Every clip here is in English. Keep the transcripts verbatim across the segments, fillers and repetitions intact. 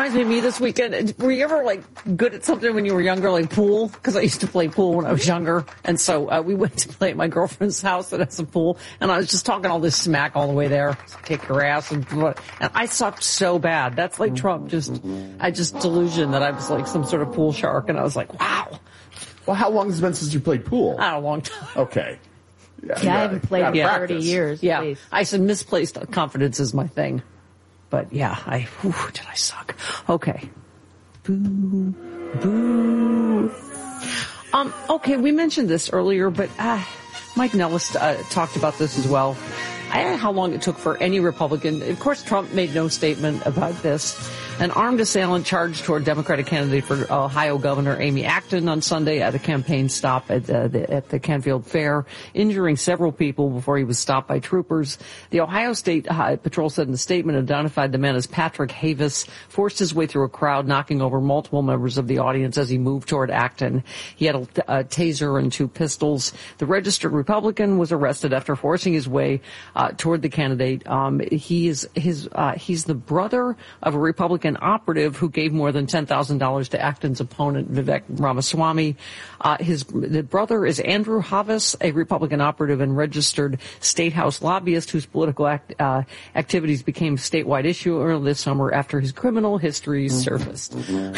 reminds me of me this weekend. Were you ever, like, good at something when you were younger, like pool? Because I used to play pool when I was younger. And so uh, we went to play at my girlfriend's house that has a pool. And I was just talking all this smack all the way there. Kick your ass. And, and I sucked so bad. That's like Trump. Just, I just delusion that I was like some sort of pool shark. And I was like, wow. Well, how long has it been since you played pool? Not a long time. Okay. Yeah, yeah I haven't played in yeah. thirty years. Yeah. Please. I said misplaced confidence is my thing. But yeah, I, whew, did I suck. Okay. Boo. Boo. Um, okay, we mentioned this earlier, but, uh, Mike Nellis, uh, talked about this as well. I don't know how long it took for any Republican. Of course, Trump made no statement about this. An armed assailant charged toward Democratic candidate for Ohio Governor Amy Acton on Sunday at a campaign stop at, uh, the, at the Canfield Fair, injuring several people before he was stopped by troopers. The Ohio State uh, Patrol said in the statement identified the man as Patrick Havis, forced his way through a crowd, knocking over multiple members of the audience as he moved toward Acton. He had a, a taser and two pistols. The registered Republican was arrested after forcing his way uh, toward the candidate. Um, he is his uh, he's the brother of a Republican operative who gave more than ten thousand dollars to Acton's opponent, Vivek Ramaswamy. Uh, his the brother is Andrew Havis, a Republican operative and registered state house lobbyist whose political act, uh, activities became a statewide issue earlier this summer after his criminal history surfaced.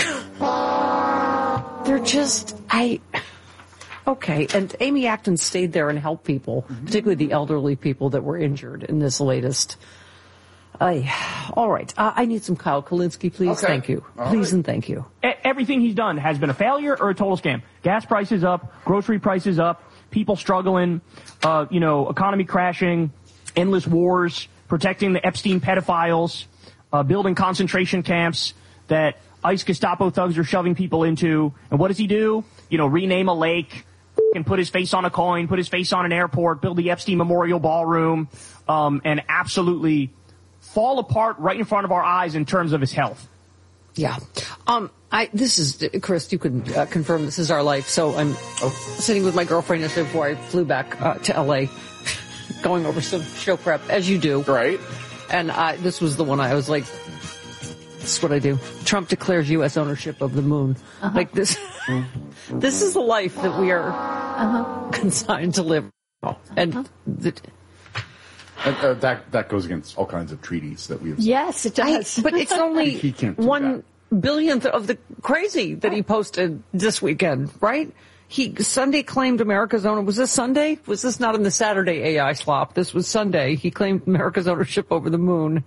They're just, I... Okay, and Amy Acton stayed there and helped people, mm-hmm. particularly the elderly people that were injured in this latest... Uh, all right. Uh, I need some Kyle Kulinski, please. Okay. Thank you. All please right. and thank you. Everything he's done has been a failure or a total scam. Gas prices up, grocery prices up, people struggling, uh, you know, economy crashing, endless wars, protecting the Epstein pedophiles, uh, building concentration camps that ICE Gestapo thugs are shoving people into. And what does he do? You know, rename a lake, and put his face on a coin, put his face on an airport, build the Epstein Memorial Ballroom, um, and absolutely fall apart right in front of our eyes in terms of his health. Yeah. Um, I, this is, Chris, you can uh, confirm this is our life. So I'm oh. sitting with my girlfriend yesterday before I flew back uh, to L A, going over some show prep, as you do. Right. And I, this was the one I was like, this is what I do. Trump declares U S ownership of the moon. Uh-huh. Like this, this is the life that we are uh-huh. consigned to live. And uh-huh. the, And, uh, that that goes against all kinds of treaties that we've. Yes, it does. I, but it's only he can't do one that. billionth of the crazy that he posted this weekend, right? He Sunday claimed America's owner. Was this Sunday? Was this not in the Saturday A I slop? This was Sunday. He claimed America's ownership over the moon.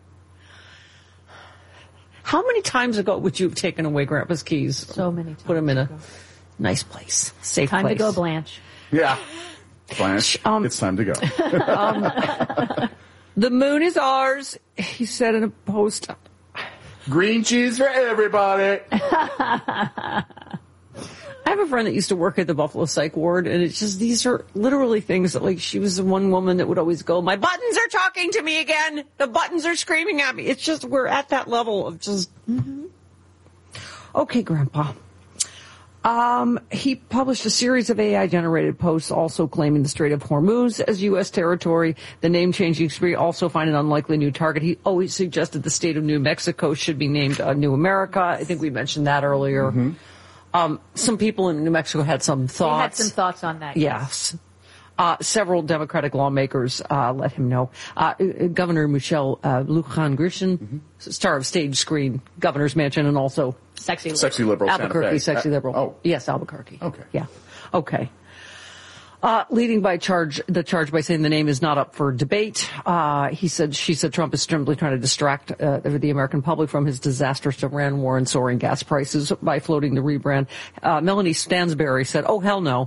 How many times ago would you have taken away Grandpa's keys? So many times. Put him in a ago. nice place, safe time place. Time to go, Blanche. Yeah. Blanche, um, it's time to go. um, the moon is ours, he said in a post. Green cheese for everybody. I have a friend that used to work at the Buffalo Psych Ward, and it's just, these are literally things that, like, she was the one woman that would always go, my buttons are talking to me again. The buttons are screaming at me. It's just, we're at that level of just, mm-hmm. Okay, Grandpa. Um, he published a series of A I-generated posts also claiming the Strait of Hormuz as U S territory. The name-changing spree also find an unlikely new target. He always suggested the state of New Mexico should be named uh, New America. I think we mentioned that earlier. Mm-hmm. Um, some people in New Mexico had some thoughts. They had some thoughts on that. Yes. Uh, several Democratic lawmakers uh, let him know. Uh, Governor Michelle uh, Lujan Grisham, mm-hmm. star of Stage Screen, Governor's Mansion, and also Sexy Liberal. Sexy Liberal. Albuquerque, Sexy Liberal. Uh, oh. Yes, Albuquerque. Okay. Yeah. Okay. Uh, leading by charge, the charge by saying the name is not up for debate. Uh, he said, she said Trump is simply trying to distract uh, the American public from his disastrous Iran war and soaring gas prices by floating the rebrand. Uh, Melanie Stansberry said, oh, hell no.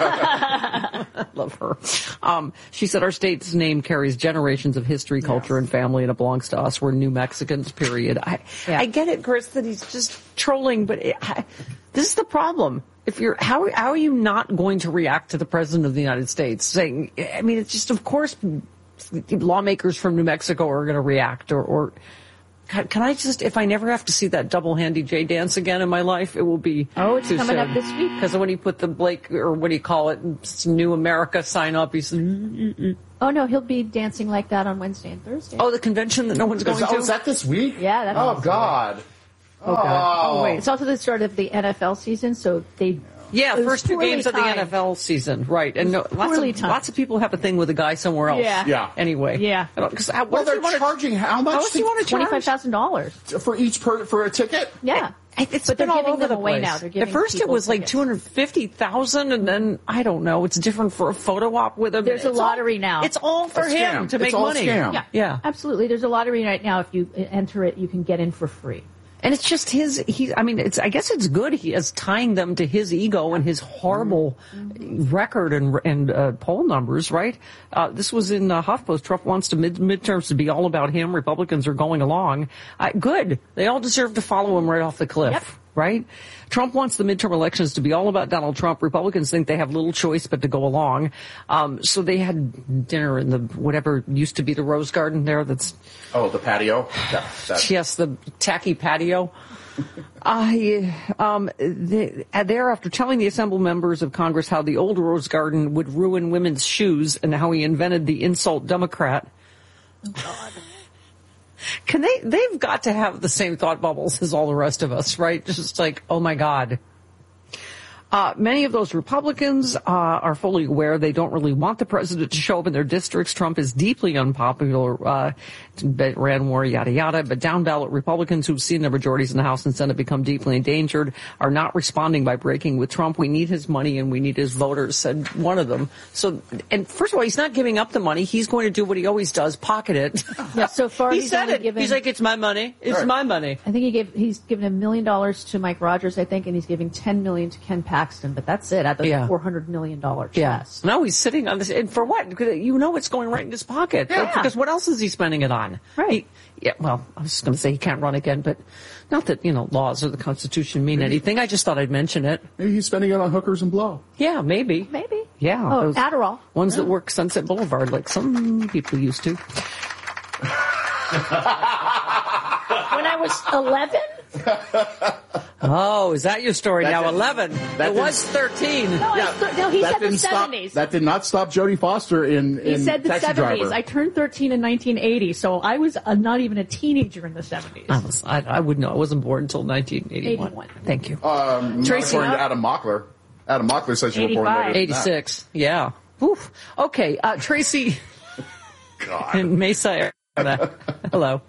Love her. Um, she said our state's name carries generations of history, culture, yes. and family, and it belongs to us. We're New Mexicans, period. I, yeah. I get it, Chris, that he's just trolling, but it, I, this is the problem. If you're, how, how are you not going to react to the president of the United States saying, I mean, it's just, of course, lawmakers from New Mexico are going to react, or, or can I just, if I never have to see that double-handy J dance again in my life, it will be Oh, it's too coming soon. up this week. Because when he put the Blake, or what do you call it, New America sign up, he said, mm-mm. Oh, no, he'll be dancing like that on Wednesday and Thursday. Oh, the convention that no one's going is, to? Oh, is that this week? Yeah. That's oh, God. Oh, God. Oh, wait. It's also the start of the N F L season, so they. Yeah, it was first two poorly games of the timed. N F L season, right? And no, lots poorly of timed. lots of people have a thing with a guy somewhere else. Yeah. Yeah. Anyway. Yeah. Because uh, well, they're charging how much How much do you want to Twenty-five charge? thousand dollars. for each per for a ticket? Yeah. It's But been they're all giving over them the away place. now. They're At giving first, it people was like tickets. two hundred fifty thousand, and then I don't know. It's different for a photo op with him. There's a It's all- lottery now. It's all for A him scam. to It's make all money. scam. Yeah. Yeah. Absolutely. There's a lottery right now. If you enter it, you can get in for free. And it's just his, he, I mean, it's, I guess it's good he is tying them to his ego and his horrible mm-hmm. record and, and, uh, poll numbers, right? Uh, this was in, uh, HuffPost. Trump wants to mid, midterms to be all about him. Republicans are going along. Uh, good. They all deserve to follow him right off the cliff. Yep. Right? Trump wants the midterm elections to be all about Donald Trump. Republicans think they have little choice but to go along. Um, so they had dinner in the, whatever used to be the Rose Garden there that's, Oh, the patio? That, that. yes, the tacky patio. I, um, the, there after telling the assembled members of Congress how the old Rose Garden would ruin women's shoes and how he invented the insult Democrat. Oh, God. Can they, they've got to have the same thought bubbles as all the rest of us, right? Just like, oh my God. Uh, many of those Republicans uh, are fully aware they don't really want the president to show up in their districts. Trump is deeply unpopular, uh, ran war, yada, yada. But down-ballot Republicans who've seen their majorities in the House and Senate become deeply endangered are not responding by breaking with Trump. We need his money and we need his voters, said one of them. So, and first of all, he's not giving up the money. He's going to do what he always does, pocket it. Yeah, so far he he's said only it. given. He's like, it's my money. It's Right. my money. I think he gave. He's given a million dollars to Mike Rogers, I think, and he's giving ten million to Ken Paxton. But that's it. Out of Yeah. the four hundred million dollar Yeah. chest. No, he's sitting on this. And for what? Because you know it's going right in his pocket. Yeah. Because what else is he spending it on? Right. He, yeah, well, I was going to say he can't run again, but not that, you know, laws or the Constitution mean anything. I just thought I'd mention it. Maybe he's spending it on hookers and blow. Yeah, maybe. Maybe. Yeah. Oh, those Adderall. Ones that work Sunset Boulevard like some people used to. When I was eleven. Oh, is that your story That now? didn't- eleven. that It was thirteen. No, I was thir- no, he that said the didn't stop. seventies. That did not stop Jodie Foster in He in said the Taxi seventies. Driver. I turned thirteen in nineteen eighty, so I was uh, not even a teenager in the seventies. I, was, I, I wouldn't know. I wasn't born until nineteen eighty-one. eighty-one. Thank you. um, Tracy- according to Adam Mockler. Adam Mockler says you were born later than that. eighty-six. Yeah. Oof. Okay. Uh, Tracy God. in Mesa, Arizona. Hello.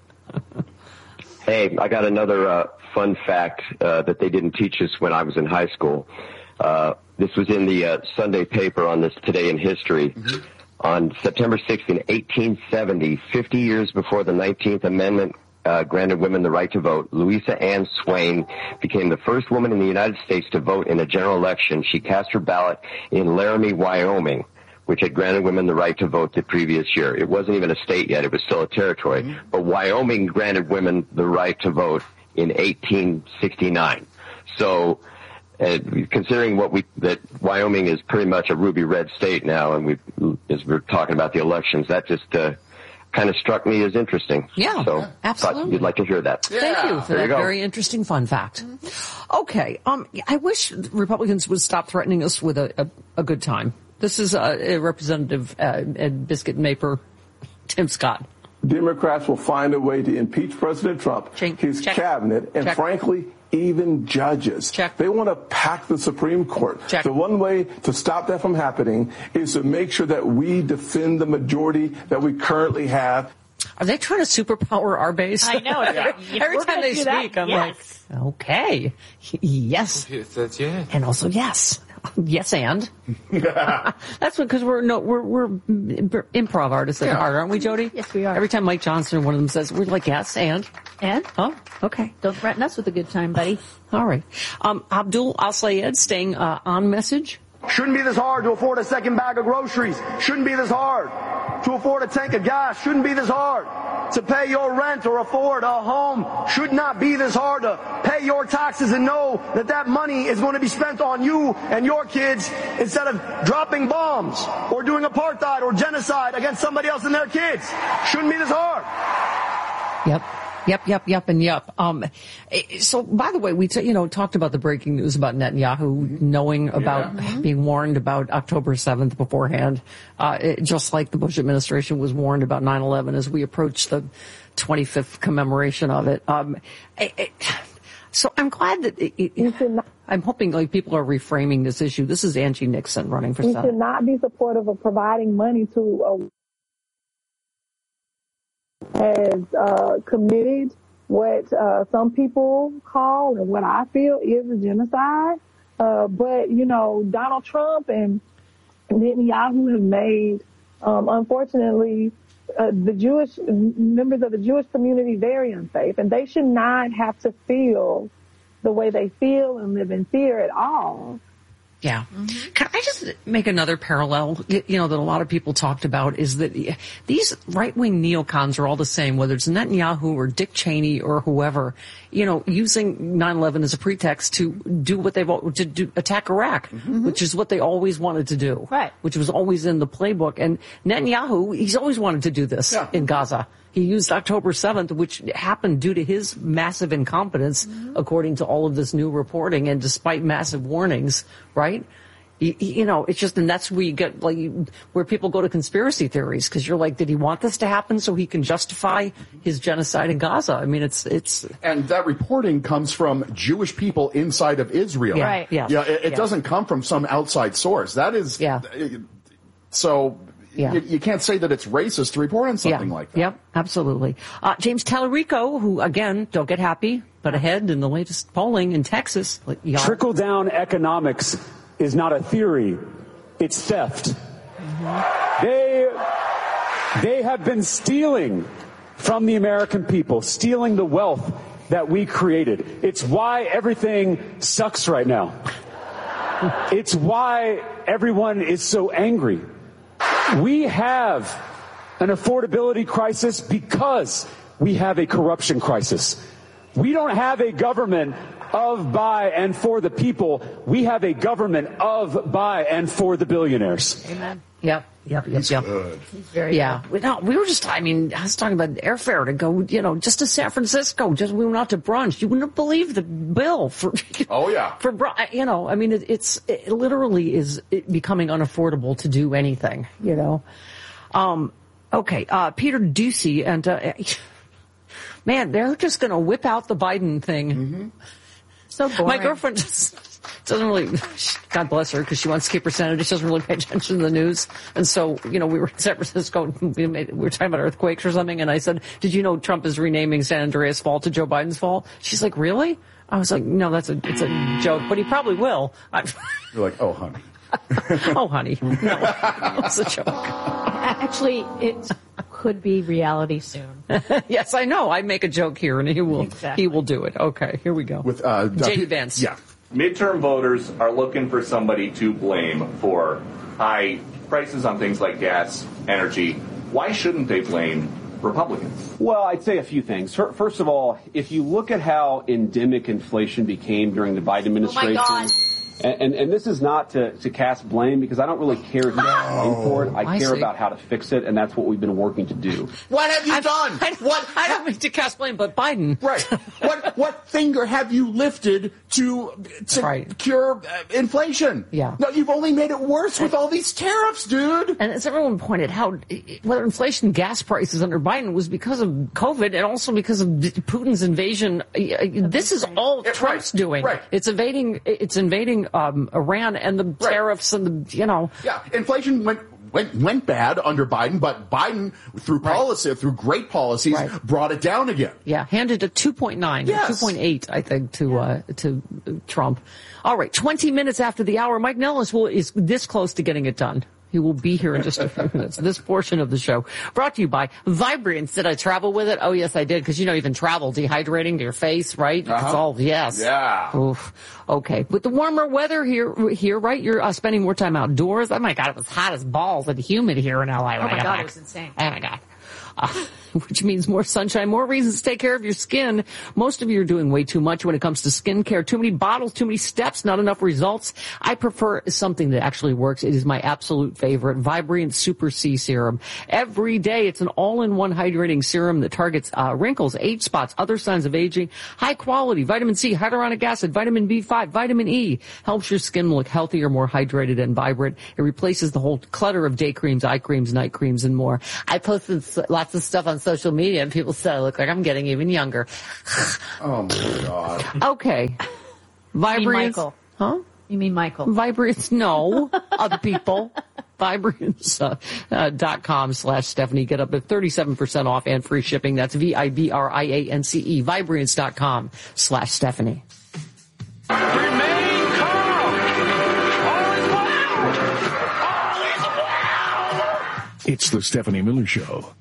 Hey, I got another uh, fun fact uh, that they didn't teach us when I was in high school. Uh, this was in the uh, Sunday paper on this Today in History. Mm-hmm. On September sixth in eighteen seventy, fifty years before the nineteenth Amendment uh, granted women the right to vote, Louisa Ann Swain became the first woman in the United States to vote in a general election. She cast her ballot in Laramie, Wyoming, which had granted women the right to vote the previous year. It wasn't even a state yet. It was still a territory. Mm-hmm. But Wyoming granted women the right to vote in eighteen sixty-nine. So uh, considering what we, that Wyoming is pretty much a ruby red state now, and we, as we're talking about the elections, that just uh, kind of struck me as interesting. Yeah, so absolutely. Thought you'd like to hear that. Thank you for There that you go. very interesting fun fact. Mm-hmm. Okay. Um, I wish Republicans would stop threatening us with a, a, a good time. This is uh, a Representative uh, Ed Biscuit Maper, Tim Scott. Democrats will find a way to impeach President Trump, Check. his Check. cabinet, and Check. frankly, even judges. Check. They want to pack the Supreme Court. Check. The one way to stop that from happening is to make sure that we defend the majority that we currently have. Are they trying to superpower our base? I know. Every, Yeah, every we're time gonna they do that. speak, I'm Yes. like, okay, yes, That's yeah. and also yes, yes, and that's because we're no, we're we're improv artists at heart, aren't we, Jody? Yes, we are. Every time Mike Johnson, one of them says, we're like yes, and And oh, okay, don't threaten us with a good time, buddy. all right. Um, Abdul Al Sayed staying uh, on message. Shouldn't be this hard to afford a second bag of groceries. Shouldn't be this hard to afford a tank of gas. Shouldn't be this hard to pay your rent or afford a home. Should not be this hard to pay your taxes and know that that money is going to be spent on you and your kids instead of dropping bombs or doing apartheid or genocide against somebody else and their kids. Shouldn't be this hard. Yep. Yep, yep, yep, and yep. Um, so, by the way, we t- you know talked about the breaking news about Netanyahu knowing about Yeah. being warned about October seventh beforehand, uh, it, just like the Bush administration was warned about nine eleven as we approach the twenty-fifth commemoration of it. Um, it, it, So I'm glad that it, it, I'm hoping like people are reframing this issue. This is Angie Nixon running for we Senate. should not be supportive of providing money to a has uh, committed what uh, some people call and what I feel is a genocide. Uh, but, you know, Donald Trump and Netanyahu have made, um, unfortunately, uh, the Jewish members of the Jewish community very unsafe. And they should not have to feel the way they feel and live in fear at all. Yeah. Mm-hmm. Can I just make another parallel, you know, that a lot of people talked about is that these right-wing neocons are all the same, whether it's Netanyahu or Dick Cheney or whoever, you know, using nine eleven as a pretext to do what they've, to do, attack Iraq, mm-hmm. which is what they always wanted to do. Right. Which was always in the playbook. And Netanyahu, he's always wanted to do this yeah. in Gaza. He used October seventh, which happened due to his massive incompetence, mm-hmm. according to all of this new reporting, and despite massive warnings, right? You, you know, it's just, and that's where you get, like, where people go to conspiracy theories, because you're like, did he want this to happen so he can justify his genocide in Gaza? I mean, it's, it's. And that reporting comes from Jewish people inside of Israel. Yeah, right. Yeah. yeah it it yeah. doesn't come from some outside source. That is. Yeah. So. Yeah. You, you can't say that it's racist to report on something yeah. like that. Yep, absolutely. Uh, James Tallarico, who, again, don't get happy, but ahead in the latest polling in Texas. Trickle-down economics is not a theory. It's theft. Mm-hmm. They, they have been stealing from the American people, stealing the wealth that we created. It's why everything sucks right now. It's why everyone is so angry. We have an affordability crisis because we have a corruption crisis. We don't have a government of, by, and for the people. We have a government of, by, and for the billionaires. Amen. Yep, yep, yep, He's yep. Good. He's very yeah. good. No, we were just, I mean, I was talking about airfare to go, you know, just to San Francisco. Just we went out to brunch. You wouldn't believe the bill for. Oh yeah. For you know, I mean, it, it's it literally is becoming unaffordable to do anything. You know. Um. Okay. Uh. Peter Doocy and uh, man, they're just going to whip out the Biden thing. Mm-hmm. So boring. My girlfriend just doesn't really, God bless her, because she wants to keep her sanity. She doesn't really pay attention to the news. And so, you know, we were in San Francisco, we, made, we were talking about earthquakes or something, and I said, did you know Trump is renaming San Andreas Fault to Joe Biden's fault? She's like, really? I was like, no, that's a, it's a joke, but he probably will. You're like, oh, honey. Oh, honey. No, it's a joke. Actually, it could be reality soon. Yes, I know. I make a joke here, and he will exactly. he will do it. Okay, here we go. With uh, J D Vance. Yeah. Midterm voters are looking for somebody to blame for high prices on things like gas, energy. Why shouldn't they blame Republicans? Well, I'd say a few things. First of all, if you look at how endemic inflation became during the Biden administration. Oh my God. And, and, and this is not to, to cast blame, because I don't really care who's paying for it. I, I care see. about how to fix it, and that's what we've been working to do. What have you I've, done? I, what? I don't mean to cast blame, but Biden. Right. What what finger have you lifted to to right. cure uh, inflation? Yeah. No, you've only made it worse with all these tariffs, dude. And as everyone pointed out, whether inflation, gas prices under Biden was because of COVID and also because of Putin's invasion. This is all It, Trump's right, doing. Right. It's invading. It's invading um, Iran and the Right. tariffs and the you know. Yeah, inflation went went went bad under Biden, but Biden through Right. policy, through great policies, Right. brought it down again. Yeah, handed a two point nine, Yes. two point eight, I think, to uh, to Trump. All right, twenty minutes after the hour, Mike Nellis will is this close to getting it done. He will be here in just a few minutes. This portion of the show brought to you by Vibrance. Did I travel with it? Oh, yes, I did. Because, you know, even travel, dehydrating to your face, right? Uh-huh. It's all, yes. Yeah. Oof. Okay. With the warmer weather here, here, right? You're uh, spending more time outdoors. Oh, my God, it was hot as balls and humid here in L A. Oh, my God, it was insane. Oh, my God. Uh, which means more sunshine, more reasons to take care of your skin. Most of you are doing way too much when it comes to skincare. Too many bottles, too many steps, not enough results. I prefer something that actually works. It is my absolute favorite, Vibrant Super C Serum. Every day, it's an all-in-one hydrating serum that targets uh, wrinkles, age spots, other signs of aging. High quality, vitamin C, hyaluronic acid, vitamin B five, vitamin E. Helps your skin look healthier, more hydrated, and vibrant. It replaces the whole clutter of day creams, eye creams, night creams, and more. I posted lots of stuff on on social media and people said I look like I'm getting even younger. Oh my God. Okay. Vibrance. You mean Michael? Huh? You mean Michael? Vibrance? No. Other people. Vibrance uh, uh, dot com slash Stephanie. Get up to thirty-seven percent off and free shipping. That's V I B R I A N C E. Vibrance dot com slash Stephanie. Remain calm. All is well. All is well. It's the Stephanie Miller Show.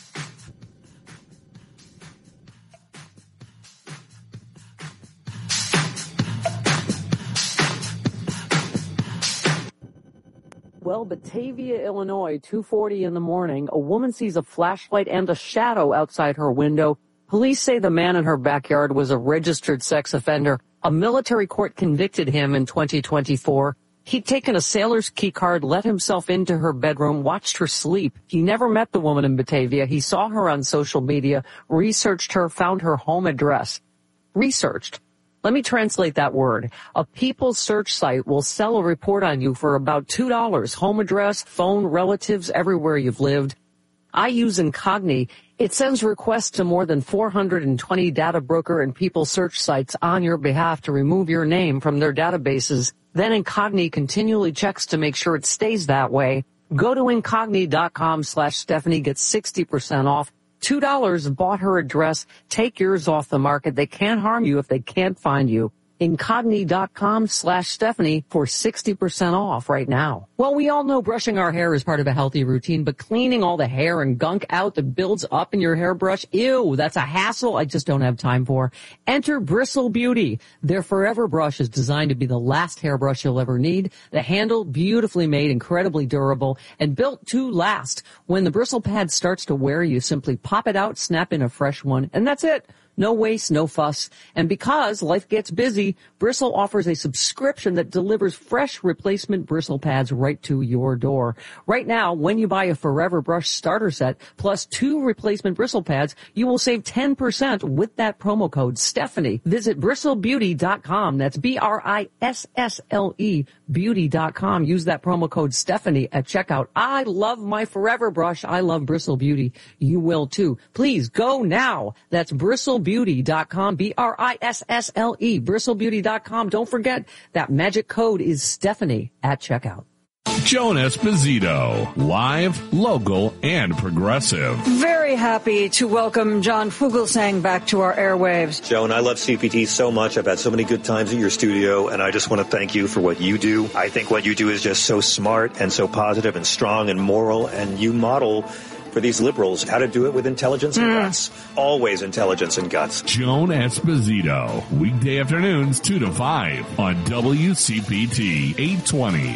Well, Batavia, Illinois, two forty in the morning, a woman sees a flashlight and a shadow outside her window. Police say the man in her backyard was a registered sex offender. A military court convicted him in twenty twenty-four. He'd taken a sailor's key card, let himself into her bedroom, watched her sleep. He never met the woman in Batavia. He saw her on social media, researched her, found her home address. Researched. Let me translate that word. A People search site will sell a report on you for about two dollars. Home address, phone, relatives, everywhere you've lived. I use Incogni. It sends requests to more than four hundred twenty data broker and People search sites on your behalf to remove your name from their databases. Then Incogni continually checks to make sure it stays that way. Go to Incogni dot com slash Stephanie. Get sixty percent off. two dollars bought her address. Take yours off the market. They can't harm you if they can't find you. Incogni dot com slash Stephanie for sixty percent off right now. Well, we all know brushing our hair is part of a healthy routine, but cleaning all the hair and gunk out that builds up in your hairbrush, ew, that's a hassle I just don't have time for. Enter Bristle Beauty. Their Forever Brush is designed to be the last hairbrush you'll ever need. The handle, beautifully made, incredibly durable, and built to last. When the bristle pad starts to wear, you simply pop it out, snap in a fresh one, and that's it. No waste, no fuss. And because life gets busy, Bristle offers a subscription that delivers fresh replacement bristle pads right to your door. Right now, when you buy a Forever Brush starter set plus two replacement bristle pads, you will save ten percent with that promo code Stephanie. Visit bristle beauty dot com. That's B R I S S L E beauty dot com. Use that promo code Stephanie at checkout. I love my Forever Brush. I love Bristle Beauty. You will too. Please go now. That's bristle beauty dot com, B R I S S L E, bristle beauty dot com. Don't forget that magic code is Stephanie at checkout. Joan Esposito, live, local, and progressive. Very happy to welcome John Fugelsang back to our airwaves. Joan, I love C P T so much. I've had so many good times at your studio, and I just want to thank you for what you do. I think what you do is just so smart and so positive and strong and moral, and you model for these liberals how to do it with intelligence and mm. guts. Always intelligence and guts. Joan Esposito, weekday afternoons two to five on W C P T eight twenty.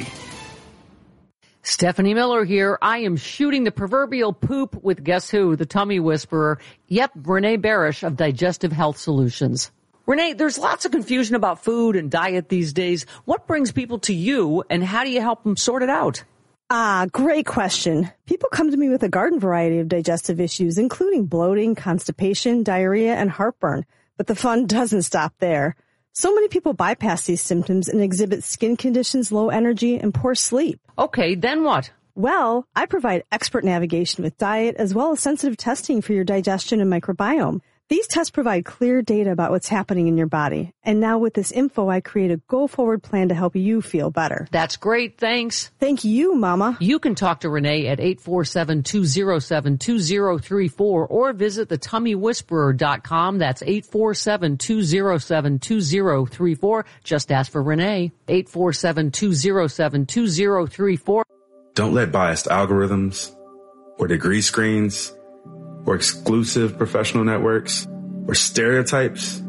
Stephanie Miller here. I am shooting the proverbial poop with guess who? The tummy whisperer. Yep, Renee Barish of Digestive Health Solutions. Renee, there's lots of confusion about food and diet these days. What brings people to you, and how do you help them sort it out? Ah, great question. People come to me with a garden variety of digestive issues, including bloating, constipation, diarrhea, and heartburn. But the fun doesn't stop there. So many people bypass these symptoms and exhibit skin conditions, low energy, and poor sleep. Okay, then what? Well, I provide expert navigation with diet as well as sensitive testing for your digestion and microbiome. These tests provide clear data about what's happening in your body. And now with this info, I create a go-forward plan to help you feel better. That's great. Thanks. Thank you, Mama. You can talk to Renee at eight four seven, two oh seven, two oh three four or visit the tummy whisperer dot com. That's eight four seven, two oh seven, two oh three four. Just ask for Renee. eight four seven, two oh seven, two oh three four. Don't let biased algorithms or degree screens or exclusive professional networks, or stereotypes.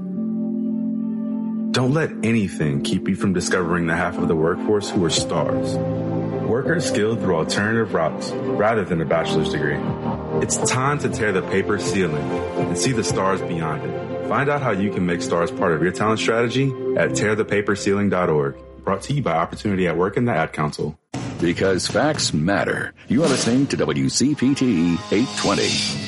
Don't let anything keep you from discovering the half of the workforce who are stars. Workers skilled through alternative routes rather than a bachelor's degree. It's time to tear the paper ceiling and see the stars beyond it. Find out how you can make stars part of your talent strategy at tear the paper ceiling dot org. Brought to you by Opportunity at Work and the Ad Council. Because facts matter. You are listening to W C P T eight twenty.